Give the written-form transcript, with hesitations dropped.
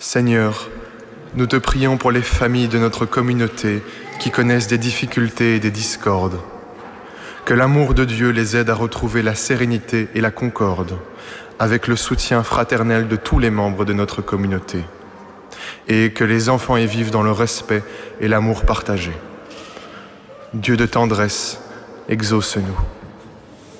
Seigneur, nous te prions pour les familles de notre communauté qui connaissent des difficultés et des discordes. Que l'amour de Dieu les aide à retrouver la sérénité et la concorde, avec le soutien fraternel de tous les membres de notre communauté. Et que les enfants y vivent dans le respect et l'amour partagé. Dieu de tendresse, exauce-nous.